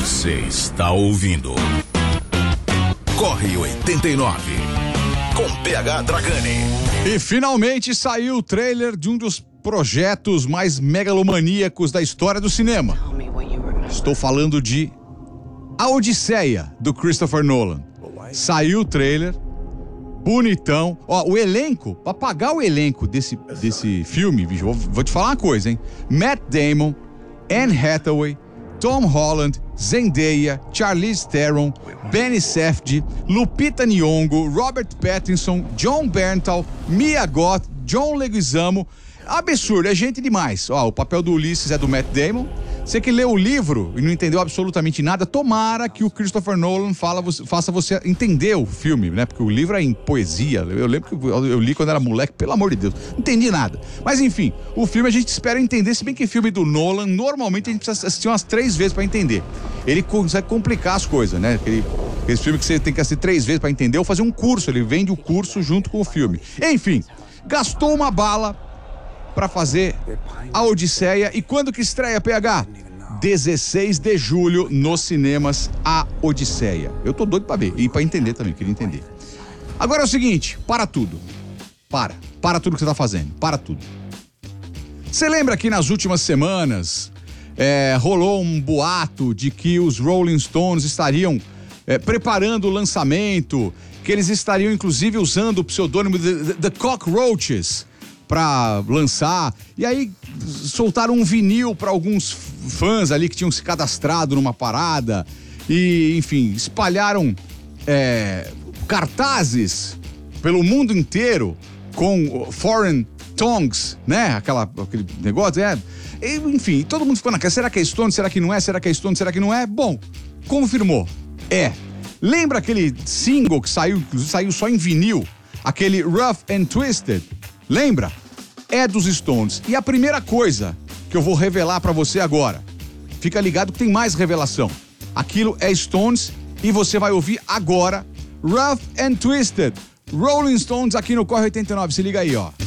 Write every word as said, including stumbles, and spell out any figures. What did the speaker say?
Você está ouvindo Corre oitenta e nove com P H Dragani. E finalmente saiu o trailer de um dos projetos mais megalomaníacos da história do cinema. Estou falando de A Odisseia, do Christopher Nolan. Saiu o trailer, bonitão. Ó, o elenco, pra pagar o elenco desse, desse filme, bicho, vou, vou te falar uma coisa, hein? Matt Damon, Anne Hathaway, Tom Holland, Zendaya, Charlize Theron, Benny Safdie, Lupita Nyong'o, Robert Pattinson, John Bernthal, Mia Goth, John Leguizamo. Absurdo, é gente demais. Ó, o papel do Ulisses é do Matt Damon. Você que leu o livro e não entendeu absolutamente nada, tomara que o Christopher Nolan fala, faça você entender o filme, né? Porque o livro é em poesia. Eu lembro que eu li quando era moleque, pelo amor de Deus. Não entendi nada. Mas enfim, o filme a gente espera entender, se bem que filme do Nolan, normalmente a gente precisa assistir umas três vezes pra entender. Ele consegue complicar as coisas, né? Aquele, aquele filme que você tem que assistir três vezes pra entender ou fazer um curso. Ele vende o curso junto com o filme. Enfim, gastou uma bala pra fazer A Odisseia. E quando que estreia, P H? dezesseis de julho nos cinemas, A Odisseia. Eu tô doido pra ver e pra entender também, queria entender. Agora é o seguinte, para tudo. Para, para tudo que você tá fazendo, para tudo. Você lembra que nas últimas semanas é, rolou um boato de que os Rolling Stones estariam é, preparando o lançamento, que eles estariam inclusive usando o pseudônimo The, The Cockroaches pra lançar, e aí soltaram um vinil pra alguns fãs ali que tinham se cadastrado numa parada e, enfim, espalharam é, cartazes pelo mundo inteiro com Foreign Tongues, né? Aquela, aquele negócio, é. E, enfim, todo mundo ficou naquela, será que é Stone, será que não é, será que é Stone, será que não é? Bom, confirmou, é. Lembra aquele single que saiu, saiu só em vinil? Aquele Rough and Twisted? Lembra? É dos Stones. E a primeira coisa que eu vou revelar pra você agora, fica ligado que tem mais revelação. Aquilo é Stones e você vai ouvir agora Rough and Twisted, Rolling Stones aqui no Corre oitenta e nove. Se liga aí, ó.